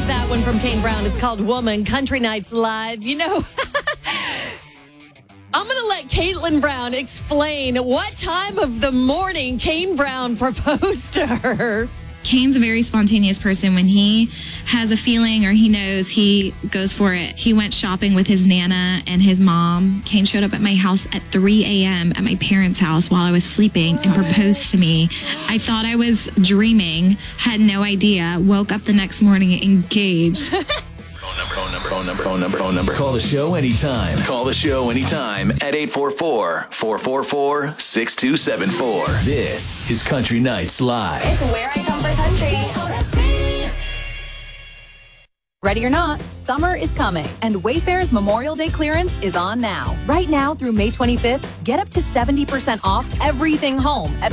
That one from Kane Brown. It's called Woman. Country Nights Live. You know, I'm going to let Caitlin Brown explain what time of the morning Kane Brown proposed to her. Kane's a very spontaneous person. When he has a feeling or he knows, he goes for it. He went shopping with his Nana and his mom. Kane showed up at my house at 3 a.m. at my parents' house while I was sleeping and proposed to me. I thought I was dreaming, had no idea, woke up the next morning engaged. Phone number. Call the show anytime. Call the show anytime at 844-444-6274. This is Country Nights Live. It's where I come for country. Ready or not, summer is coming, and Wayfair's Memorial Day clearance is on now. Right now through May 25th, get up to 70% off everything home at